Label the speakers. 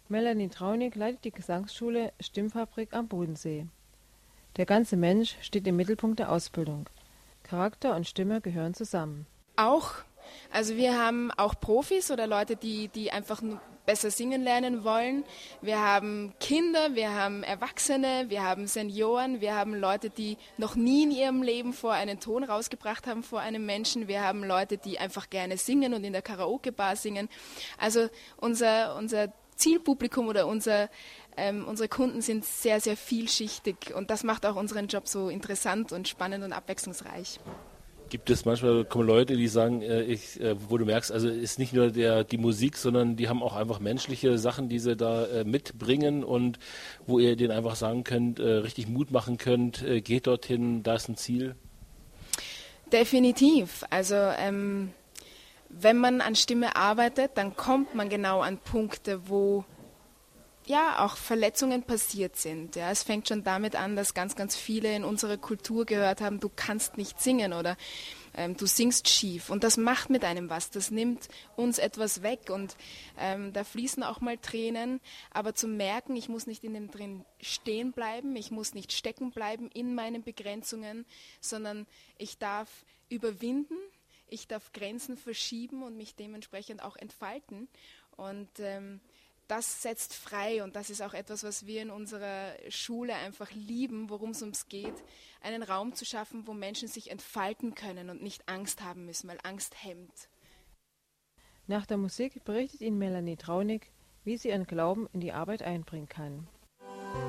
Speaker 1: Melanie Traunig leitet die Gesangsschule Stimmfabrik am Bodensee. Der ganze Mensch steht im Mittelpunkt der Ausbildung. Charakter und Stimme gehören zusammen.
Speaker 2: Auch. Also wir haben auch Profis oder Leute, die einfach nur besser singen lernen wollen. Wir haben Kinder, wir haben Erwachsene, wir haben Senioren, wir haben Leute, die noch nie in ihrem Leben vor einen Ton rausgebracht haben vor einem Menschen. Wir haben Leute, die einfach gerne singen und in der Karaoke-Bar singen. Also unser Zielpublikum oder unsere Kunden sind sehr, sehr vielschichtig und das macht auch unseren Job so interessant und spannend und abwechslungsreich.
Speaker 3: Gibt es manchmal kommen Leute, die sagen, wo du merkst, also ist nicht nur die Musik, sondern die haben auch einfach menschliche Sachen, die sie da mitbringen und wo ihr denen einfach sagen könnt, richtig Mut machen könnt, geht dorthin, da ist ein Ziel?
Speaker 2: Definitiv. Also wenn man an Stimme arbeitet, dann kommt man genau an Punkte, wo ja auch Verletzungen passiert sind. Ja, es fängt schon damit an, dass ganz, ganz viele in unserer Kultur gehört haben, du kannst nicht singen oder du singst schief. Und das macht mit einem was, das nimmt uns etwas weg und da fließen auch mal Tränen. Aber zu merken, ich muss nicht in dem drin stehen bleiben, ich muss nicht stecken bleiben in meinen Begrenzungen, sondern ich darf überwinden, ich darf Grenzen verschieben und mich dementsprechend auch entfalten. Und das setzt frei und das ist auch etwas, was wir in unserer Schule einfach lieben, worum es uns geht, einen Raum zu schaffen, wo Menschen sich entfalten können und nicht Angst haben müssen, weil Angst hemmt.
Speaker 1: Nach der Musik berichtet Ihnen Melanie Traunig, wie sie ihren Glauben in die Arbeit einbringen kann.